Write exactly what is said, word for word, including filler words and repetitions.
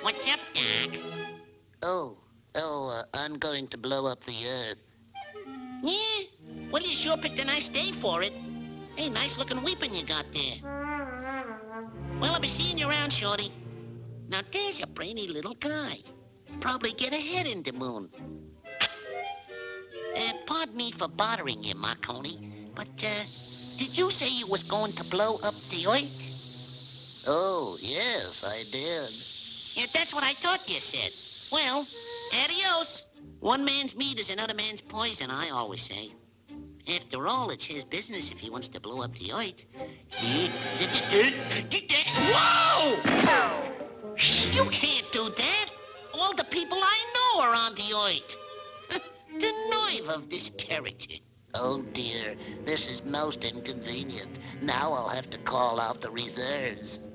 What's up, Doc? Oh, oh, uh, I'm going to blow up the Earth. Yeah? Well, you sure picked a nice day for it. Hey, nice-looking weepon you got there. Well, I'll be seeing you around, Shorty. Now, there's a brainy little guy. Probably get ahead in the moon. Uh, pardon me for bothering you, Marconi, but, uh, did you say you was going to blow up the Earth? Oh, yes, I did. Yeah, that's what I thought you said. Well, adios. One man's meat is another man's poison, I always say. After all, it's his business if he wants to blow up the Earth. Whoa! You can't do that. All the people I know are on the Earth. The nerve of this character. Oh, dear, this is most inconvenient. Now I'll have to call out the reserves.